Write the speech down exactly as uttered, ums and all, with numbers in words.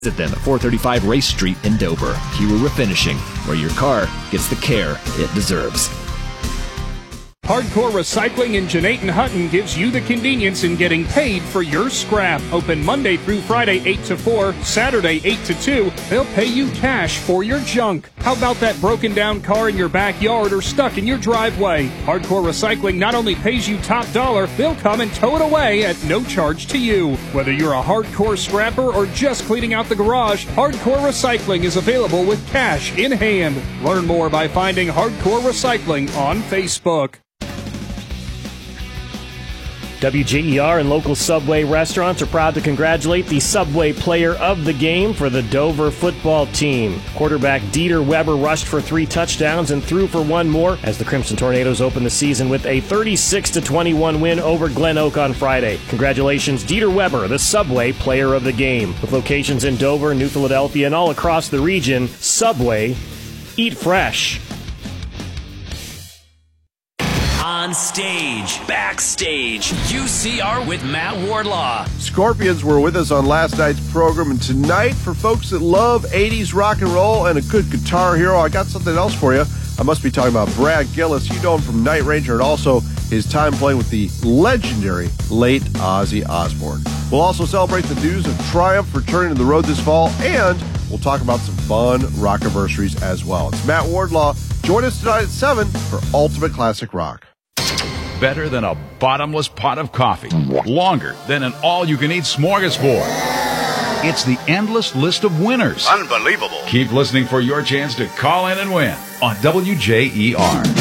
Visit them at four thirty-five Race Street in Dover. Kiwa Refinishing, where your car gets the care it deserves. Hardcore Recycling in Jeanette and Hutton gives you the convenience in getting paid for your scrap. Open Monday through Friday, eight to four, Saturday, eight to two. They'll pay you cash for your junk. How about that broken down car in your backyard or stuck in your driveway? Hardcore Recycling not only pays you top dollar, they'll come and tow it away at no charge to you. Whether you're a hardcore scrapper or just cleaning out the garage, Hardcore Recycling is available with cash in hand. Learn more by finding Hardcore Recycling on Facebook. W J E R and local Subway restaurants are proud to congratulate the Subway player of the game for the Dover football team. Quarterback Dieter Weber rushed for three touchdowns and threw for one more as the Crimson Tornadoes opened the season with a thirty-six to twenty-one win over Glen Oak on Friday. Congratulations, Dieter Weber, the Subway player of the game. With locations in Dover, New Philadelphia, and all across the region, Subway, eat fresh. On stage, backstage, U C R with Matt Wardlaw. Scorpions were with us on last night's program, and tonight, for folks that love eighties rock and roll and a good guitar hero, I got something else for you. I must be talking about Brad Gillis. You know him from Night Ranger and also his time playing with the legendary late Ozzy Osbourne. We'll also celebrate the news of Triumph returning to the road this fall, and we'll talk about some fun rock-anniversaries as well. It's Matt Wardlaw. Join us tonight at seven for Ultimate Classic Rock. Better than a bottomless pot of coffee. Longer than an all-you-can-eat smorgasbord. It's the endless list of winners. Unbelievable. Keep listening for your chance to call in and win on W J E R.